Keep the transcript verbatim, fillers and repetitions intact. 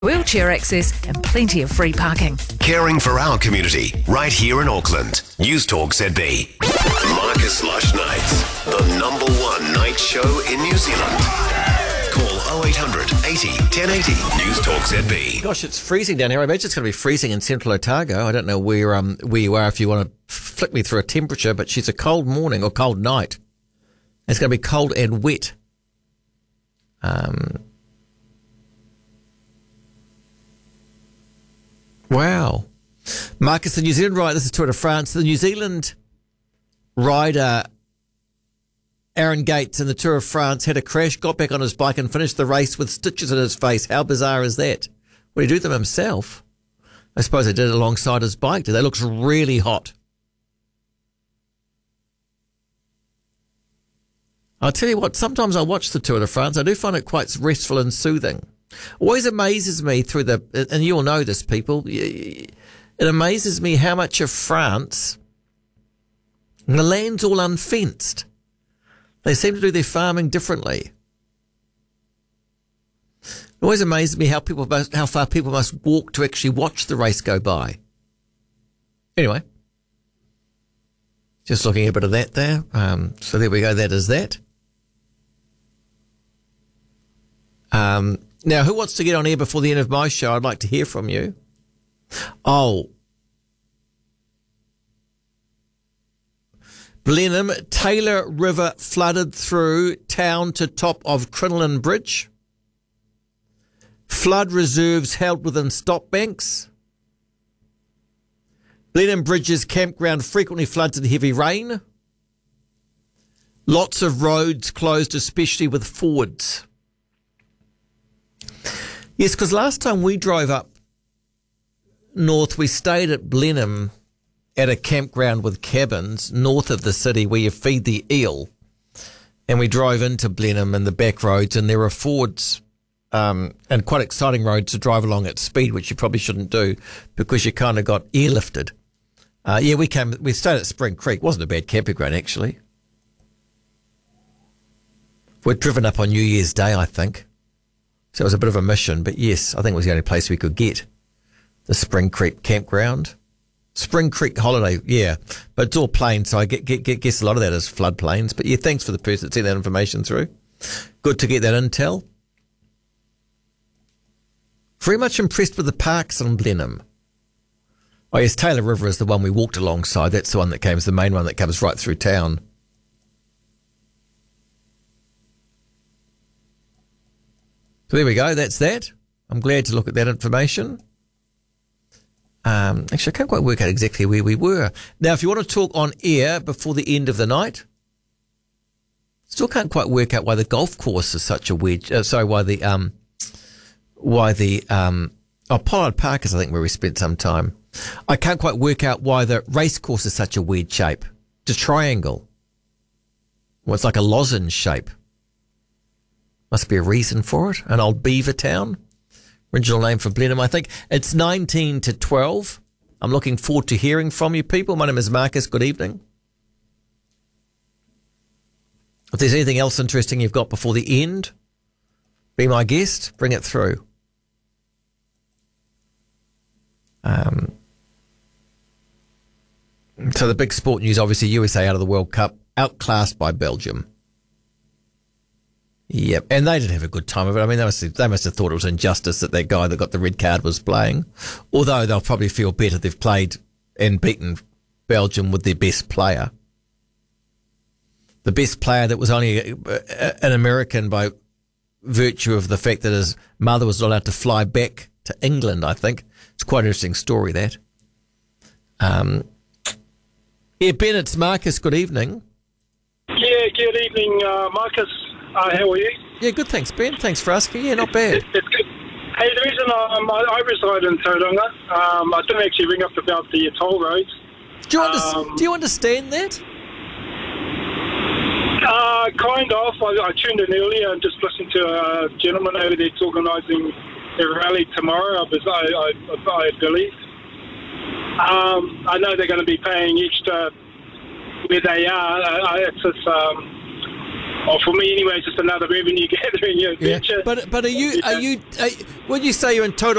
wheelchair access and plenty of free parking. Caring for our community, right here in Auckland. News Talk Z B. Marcus Lush Nights, the number one night show in New Zealand. Call oh eight hundred eighty ten eighty. News Talk Z B. Gosh, it's freezing down here. I imagine it's going to be freezing in central Otago. I don't know where um where you are if you want to flick me through a temperature, but it's a cold morning or cold night. It's going to be cold and wet. Um. Wow. Marcus, the New Zealand rider, this is Tour de France. The New Zealand rider, Aaron Gates, in the Tour of France, had a crash, got back on his bike and finished the race with stitches in his face. How bizarre is that? Would he do them himself? I suppose he did it alongside his bike. That looks really hot. I'll tell you what, sometimes I watch the Tour de France. I do find it quite restful and soothing. Always amazes me through the, and you all know this, people, it amazes me how much of France, the land's all unfenced. They seem to do their farming differently. It always amazes me how people must, how far people must walk to actually watch the race go by. Anyway, just looking at a bit of that there. Um, so there we go. That is that. Um, Now, who wants to get on air before the end of my show? I'd like to hear from you. Oh. Blenheim, Taylor River flooded through town to top of Crinoline Bridge. Flood reserves held within stop banks. Blenheim Bridge's campground frequently floods in heavy rain. Lots of roads closed, especially with fords. Yes, because last time we drove up north, we stayed at Blenheim at a campground with cabins north of the city where you feed the eel. And we drove into Blenheim and the back roads, and there were fords um, and quite exciting roads to drive along at speed, which you probably shouldn't do because you kind of got airlifted. Uh, yeah, we came. We stayed at Spring Creek. Wasn't a bad camping ground, actually. We'd driven up on New Year's Day, I think. So it was a bit of a mission, but yes, I think it was the only place we could get. The Spring Creek campground. Spring Creek holiday, yeah. But it's all plain, so I get, get, get, guess a lot of that is floodplains. But yeah, thanks for the person that sent that information through. Good to get that intel. Very much impressed with the parks in Blenheim. Oh yes, Taylor River is the one we walked alongside. That's the one that comes, the main one that comes right through town. So there we go. That's that. I'm glad to look at that information. Um, actually, I can't quite work out exactly where we were. Now, if you want to talk on air before the end of the night, still can't quite work out why the golf course is such a weird. Uh, sorry, why the um, why the um, oh Pollard Park is I think where we spent some time. I can't quite work out why the race course is such a weird shape. It's a triangle. Well, it's like a lozenge shape. Must be a reason for it. An old beaver town. Original name for Blenheim, I think. It's nineteen to twelve. I'm looking forward to hearing from you people. My name is Marcus. Good evening. If there's anything else interesting you've got before the end, be my guest. Bring it through. Um. So the big sport news, obviously U S A out of the World Cup, outclassed by Belgium. Yep, and they didn't have a good time of it. I mean, they must have, they must have thought it was injustice that that guy that got the red card was playing. Although they'll probably feel better they've played and beaten Belgium with their best player. The best player that was only a, a, an American by virtue of the fact that his mother was not allowed to fly back to England, I think. It's quite an interesting story, that. Um, yeah, Ben, it's Marcus. Good evening. Yeah, good evening, uh, Marcus. Uh, how are you? Yeah, good, thanks, Ben. Thanks for asking. Yeah, not bad. It, it's good. Hey, the reason um, I, I reside in Tauranga, um, I didn't actually ring up about the toll roads. Do you, under- um, do you understand that? Uh, kind of. I, I tuned in earlier and just listened to a gentleman over there organising a rally tomorrow, I, I, I, I believe. Um, I know they're going to be paying extra where they are. Uh, it's just... Um, Oh, for me anyway, it's just another revenue gathering Yeah. venture. But but are you are you are, when you say you're in total